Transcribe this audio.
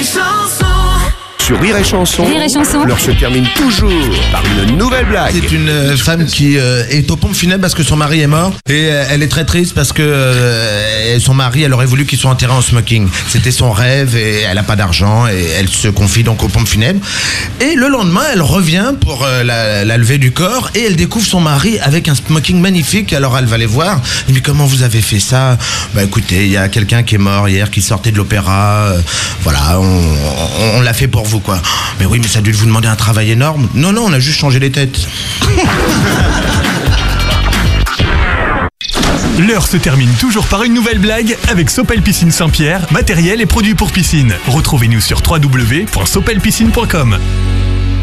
Sur Rire et Chanson, l'heure se termine toujours par une nouvelle blague. C'est une femme qui est aux pompes funèbres parce que son mari est mort et elle est très triste parce que son mari, elle aurait voulu qu'il soit enterré en smoking. C'était son rêve et elle n'a pas d'argent et elle se confie donc aux pompes funèbres. Et le lendemain, elle revient pour la levée du corps et elle découvre son mari avec un smoking magnifique. Alors elle va les voir. Elle dit, comment vous avez fait ça? Bah écoutez, il y a quelqu'un qui est mort hier, qui sortait de l'opéra. Voilà, on l'a fait pour vous. Quoi. Mais oui, mais ça a dû vous demander un travail énorme. Non, on a juste changé les têtes. L'heure se termine toujours par une nouvelle blague avec Sopel Piscine Saint-Pierre, matériel et produits pour piscine. Retrouvez-nous sur www.sopelpiscine.com.